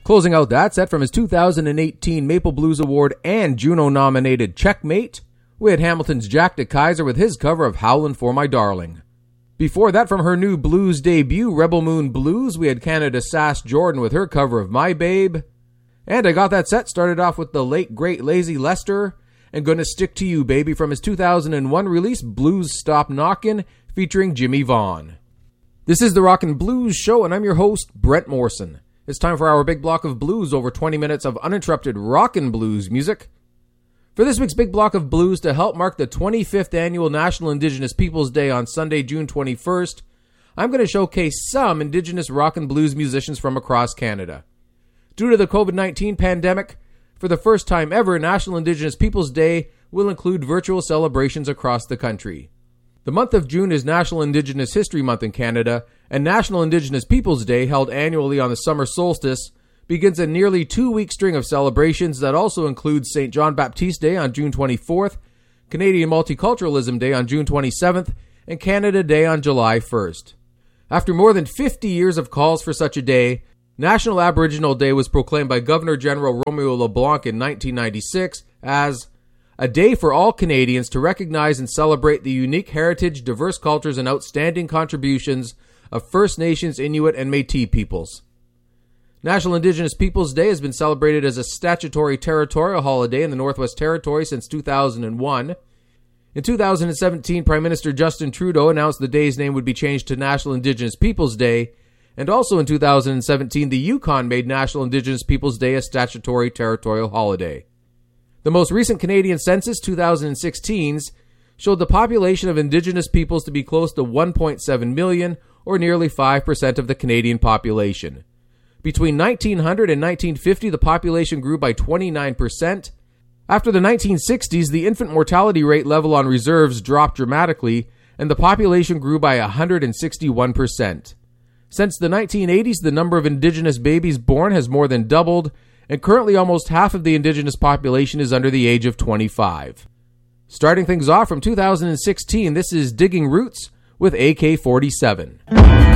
Closing out that set from his 2018 Maple Blues Award and Juno-nominated Checkmate, we had Hamilton's Jack DeKaiser with his cover of Howlin' for My Darling. Before that, from her new blues debut, Rebel Moon Blues, we had Canada's Sass Jordan with her cover of My Babe. And I got that set started off with the late, great Lazy Lester and Gonna Stick to You, Baby, from his 2001 release, Blues Stop Knockin', featuring Jimmy Vaughn. This is the Rockin' Blues Show, and I'm your host, Brent Morrison. It's time for our big block of blues, over 20 minutes of uninterrupted rockin' blues music. For this week's big block of blues, to help mark the 25th annual National Indigenous Peoples Day on Sunday, June 21st, I'm going to showcase some Indigenous rock and blues musicians from across Canada. Due to the COVID-19 pandemic, for the first time ever, National Indigenous Peoples Day will include virtual celebrations across the country. The month of June is National Indigenous History Month in Canada, and National Indigenous Peoples Day, held annually on the summer solstice, begins a nearly 2-week string of celebrations that also includes St. John Baptiste Day on June 24th, Canadian Multiculturalism Day on June 27th, and Canada Day on July 1st. After more than 50 years of calls for such a day, National Aboriginal Day was proclaimed by Governor-General Romeo LeBlanc in 1996 as a day for all Canadians to recognize and celebrate the unique heritage, diverse cultures, and outstanding contributions of First Nations, Inuit, and Métis peoples. National Indigenous Peoples Day has been celebrated as a statutory territorial holiday in the Northwest Territory since 2001. In 2017, Prime Minister Justin Trudeau announced the day's name would be changed to National Indigenous Peoples Day, and also in 2017, the Yukon made National Indigenous Peoples Day a statutory territorial holiday. The most recent Canadian census, 2016's, showed the population of Indigenous peoples to be close to 1.7 million, or nearly 5% of the Canadian population. Between 1900 and 1950, the population grew by 29%. After the 1960s, the infant mortality rate level on reserves dropped dramatically, and the population grew by 161%. Since the 1980s, the number of Indigenous babies born has more than doubled, and currently almost half of the Indigenous population is under the age of 25. Starting things off from 2016, this is Digging Roots with AK-47.